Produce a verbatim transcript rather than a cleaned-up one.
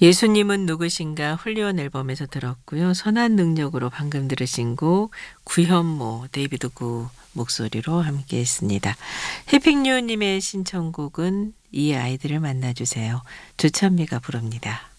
예수님은 누구신가 훌리온 앨범에서 들었고요. 선한 능력으로 방금 들으신 곡 구현모 데이비드 구 목소리로 함께 했습니다. 해픽뉴님의 신청곡은 이 아이들을 만나주세요. 조천미가 부릅니다.